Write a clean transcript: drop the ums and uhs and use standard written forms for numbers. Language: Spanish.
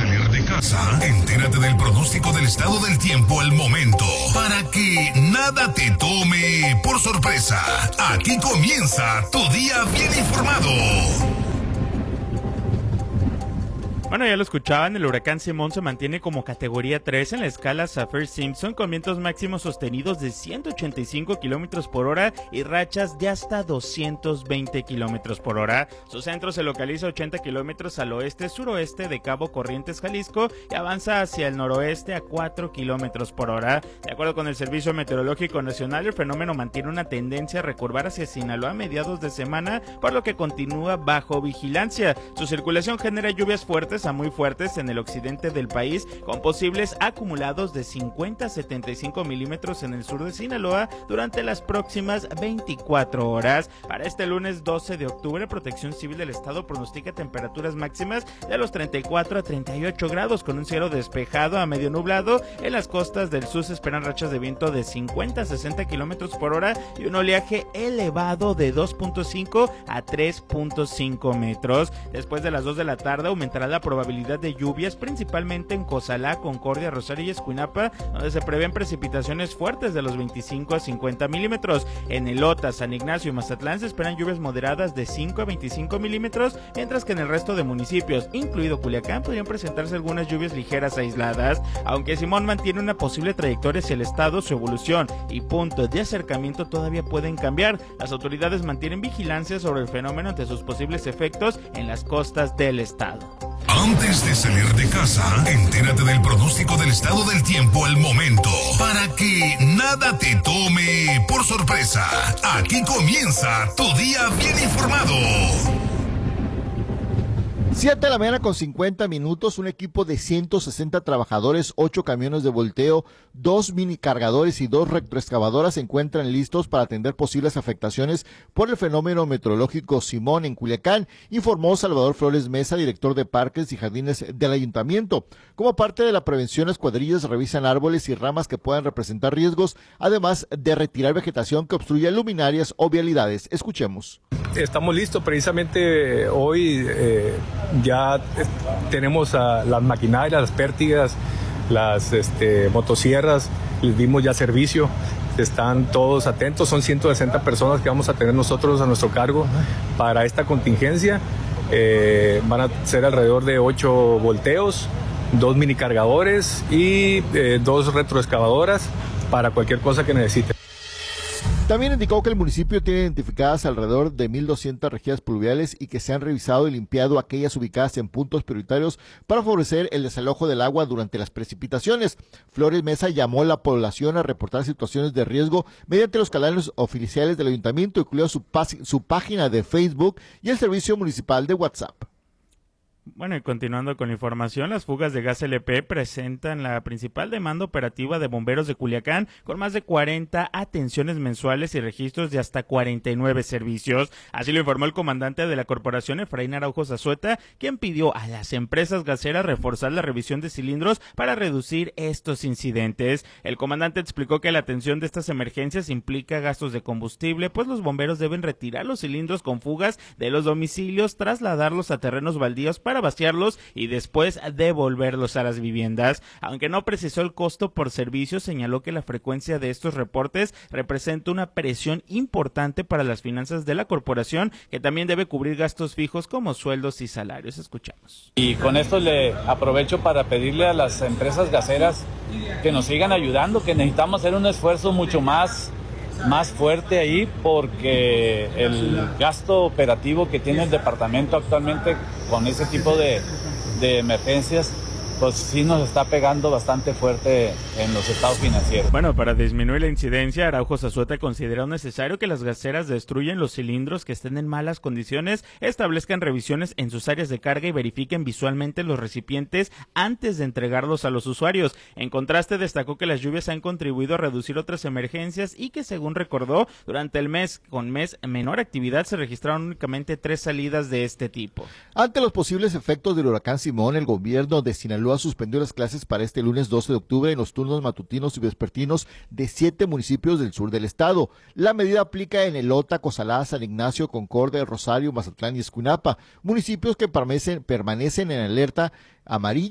salir de casa, entérate del pronóstico del estado del tiempo al momento, para que nada te tome por sorpresa. Aquí comienza tu día bien informado. Bueno, ya lo escuchaban, el huracán Simón se mantiene como categoría 3 en la escala Saffir-Simpson con vientos máximos sostenidos de 185 kilómetros por hora y rachas de hasta 220 kilómetros por hora. Su centro se localiza a 80 kilómetros al oeste-suroeste de Cabo Corrientes, Jalisco, y avanza hacia el noroeste a 4 kilómetros por hora. De acuerdo con el Servicio Meteorológico Nacional, el fenómeno mantiene una tendencia a recurvar hacia Sinaloa a mediados de semana, por lo que continúa bajo vigilancia. Su circulación genera lluvias fuertes a muy fuertes en el occidente del país, con posibles acumulados de 50 a 75 milímetros en el sur de Sinaloa durante las próximas 24 horas. Para este lunes 12 de octubre, Protección Civil del Estado pronostica temperaturas máximas de los 34 a 38 grados, con un cielo despejado a medio nublado. En las costas del sur se esperan rachas de viento de 50 a 60 kilómetros por hora y un oleaje elevado de 2.5 a 3.5 metros. Después de las 2 de la tarde aumentará la probabilidad de lluvias, principalmente en Cozalá, Concordia, Rosario y Escuinapa, donde se prevén precipitaciones fuertes de los 25 a 50 milímetros. En Elota, San Ignacio y Mazatlán se esperan lluvias moderadas de 5 a 25 milímetros, mientras que en el resto de municipios, incluido Culiacán, podrían presentarse algunas lluvias ligeras aisladas. Aunque Simón mantiene una posible trayectoria hacia el estado, su evolución y punto de acercamiento todavía pueden cambiar. Las autoridades mantienen vigilancia sobre el fenómeno ante sus posibles efectos en las costas del estado. Antes de salir de casa, entérate del pronóstico del estado del tiempo al momento, para que nada te tome por sorpresa. Aquí comienza tu día bien informado. 7 de la mañana con 50 minutos, un equipo de 160 trabajadores, 8 camiones de volteo, 2 mini cargadores y 2 retroexcavadoras se encuentran listos para atender posibles afectaciones por el fenómeno meteorológico Simón en Culiacán, informó Salvador Flores Mesa, director de Parques y Jardines del Ayuntamiento. Como parte de la prevención, las cuadrillas revisan árboles y ramas que puedan representar riesgos, además de retirar vegetación que obstruya luminarias o vialidades. Escuchemos. Estamos listos, precisamente hoy ya tenemos las maquinarias, las pértigas, las motosierras, les dimos ya servicio, están todos atentos, son 160 personas que vamos a tener nosotros a nuestro cargo para esta contingencia. Van a ser alrededor de 8 volteos, 2 mini cargadores y 2 retroexcavadoras para cualquier cosa que necesiten. También indicó que el municipio tiene identificadas alrededor de 1,200 rejillas pluviales y que se han revisado y limpiado aquellas ubicadas en puntos prioritarios para favorecer el desalojo del agua durante las precipitaciones. Flores Mesa llamó a la población a reportar situaciones de riesgo mediante los canales oficiales del ayuntamiento, incluido su página de Facebook y el servicio municipal de WhatsApp. Bueno, y continuando con la información, las fugas de gas LP presentan la principal demanda operativa de bomberos de Culiacán, con más de 40 atenciones mensuales y registros de hasta 49 servicios. Así lo informó el comandante de la corporación, Efraín Araujo Zazueta, quien pidió a las empresas gaseras reforzar la revisión de cilindros para reducir estos incidentes. El comandante explicó que la atención de estas emergencias implica gastos de combustible, pues los bomberos deben retirar los cilindros con fugas de los domicilios, trasladarlos a terrenos baldíos para vaciarlos y después devolverlos a las viviendas. Aunque no precisó el costo por servicio, señaló que la frecuencia de estos reportes representa una presión importante para las finanzas de la corporación, que también debe cubrir gastos fijos como sueldos y salarios. Escuchamos. Y con esto le aprovecho para pedirle a las empresas gaseras que nos sigan ayudando, que necesitamos hacer un esfuerzo mucho más fuerte ahí, porque el gasto operativo que tiene el departamento actualmente con ese tipo de emergencias, pues sí nos está pegando bastante fuerte en los estados financieros. Bueno, para disminuir la incidencia, Araujo Zazueta consideró necesario que las gaseras destruyan los cilindros que estén en malas condiciones, establezcan revisiones en sus áreas de carga y verifiquen visualmente los recipientes antes de entregarlos a los usuarios. En contraste, destacó que las lluvias han contribuido a reducir otras emergencias y que, según recordó, durante el mes con menor actividad se registraron únicamente 3 salidas de este tipo. Ante los posibles efectos del huracán Simón, el gobierno de Sinaloa suspendió las clases para este lunes 12 de octubre en los turnos matutinos y vespertinos de 7 municipios del sur del estado. La medida aplica en Elota, Cozalá, San Ignacio, Concordia, Rosario, Mazatlán y Escuinapa, municipios que permanecen en alerta amarilla